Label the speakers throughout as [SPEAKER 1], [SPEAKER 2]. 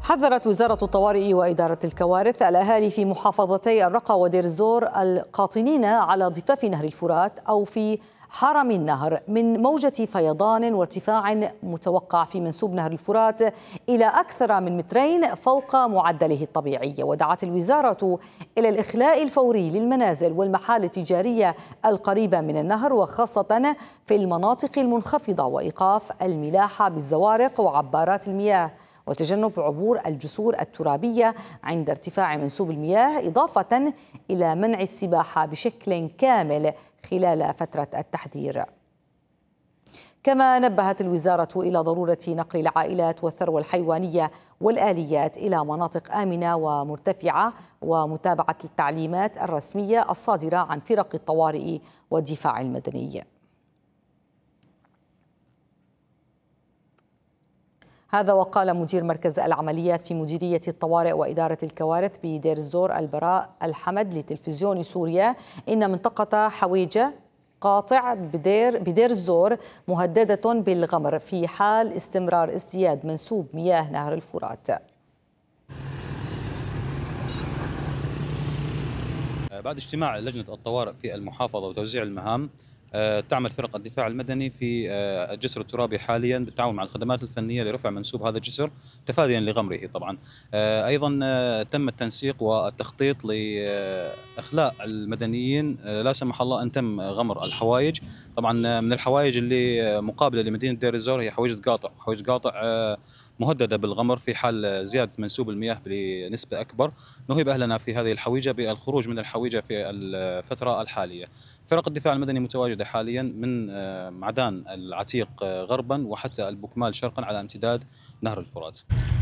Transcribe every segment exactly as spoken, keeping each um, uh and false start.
[SPEAKER 1] حذرت وزارة الطوارئ وإدارة الكوارث الأهالي في محافظتي الرقة ودير الزور القاطنين على ضفاف نهر الفرات أو في حرم النهر من موجة فيضان وارتفاع متوقع في منسوب نهر الفرات إلى أكثر من مترين فوق معدله الطبيعي. ودعت الوزارة إلى الإخلاء الفوري للمنازل والمحال التجارية القريبة من النهر وخاصة في المناطق المنخفضة، وإيقاف الملاحة بالزوارق وعبارات المياه، وتجنب عبور الجسور الترابية عند ارتفاع منسوب المياه، إضافة إلى منع السباحة بشكل كامل خلال فترة التحذير. كما نبهت الوزارة إلى ضرورة نقل العائلات والثروة الحيوانية والآليات إلى مناطق آمنة ومرتفعة ومتابعة التعليمات الرسمية الصادرة عن فرق الطوارئ والدفاع المدني. هذا وقال مدير مركز العمليات في مديرية الطوارئ وإدارة الكوارث بدير الزور البراء الحمد لتلفزيون سوريا إن منطقة حويجة قاطع بدير, بدير الزور مهددة بالغمر في حال استمرار ازدياد منسوب مياه نهر الفرات.
[SPEAKER 2] بعد اجتماع لجنة الطوارئ في المحافظة وتوزيع المهام، تعمل فرق الدفاع المدني في الجسر الترابي حاليا بالتعاون مع الخدمات الفنية لرفع منسوب هذا الجسر تفاديا لغمره. طبعا ايضا تم التنسيق والتخطيط لاخلاء المدنيين لا سمح الله ان تم غمر الحوائج. طبعا من الحوائج اللي مقابله لمدينه دير الزور هي حويجه قاطع، حويجه قاطع مهدده بالغمر في حال زياده منسوب المياه بنسبه اكبر. نهب اهلنا في هذه الحويجه بالخروج من الحويجه في الفتره الحاليه. فرق الدفاع المدني متواجده حاليا من معدان العتيق غربا وحتى البكمال شرقا على امتداد نهر الفرات.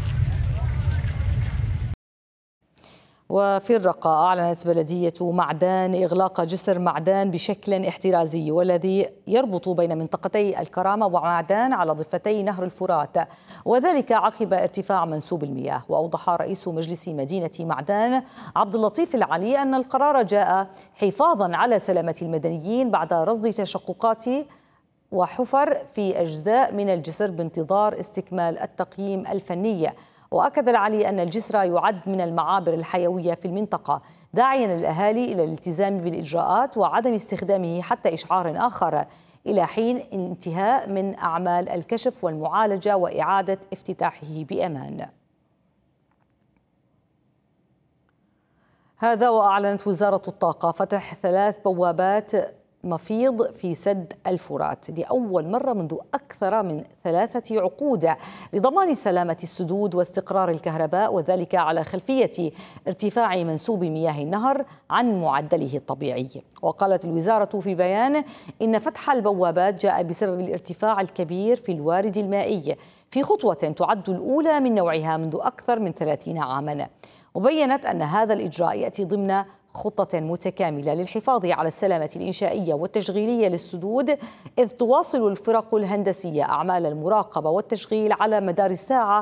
[SPEAKER 1] وفي الرقة أعلنت بلدية معدان إغلاق جسر معدان بشكل احترازي والذي يربط بين منطقتي الكرامة ومعدان على ضفتي نهر الفرات، وذلك عقب ارتفاع منسوب المياه. وأوضح رئيس مجلس مدينة معدان عبد اللطيف العلي أن القرار جاء حفاظا على سلامة المدنيين بعد رصد تشققات وحفر في أجزاء من الجسر بانتظار استكمال التقييم الفني. وأكد العلي أن الجسر يعد من المعابر الحيوية في المنطقة، داعيا الأهالي إلى الالتزام بالإجراءات وعدم استخدامه حتى إشعار آخر إلى حين انتهاء من أعمال الكشف والمعالجة وإعادة افتتاحه بأمان. هذا وأعلنت وزارة الطاقة فتح ثلاث بوابات مفيض في سد الفرات لأول مرة منذ أكثر من ثلاثة عقود لضمان سلامة السدود واستقرار الكهرباء، وذلك على خلفية ارتفاع منسوب مياه النهر عن معدله الطبيعي. وقالت الوزارة في بيان إن فتح البوابات جاء بسبب الارتفاع الكبير في الوارد المائي في خطوة تعد الأولى من نوعها منذ أكثر من ثلاثين عاما. وبينت أن هذا الإجراء يأتي ضمن خطة متكاملة للحفاظ على السلامة الإنشائية والتشغيلية للسدود، إذ تواصل الفرق الهندسية أعمال المراقبة والتشغيل على مدار الساعة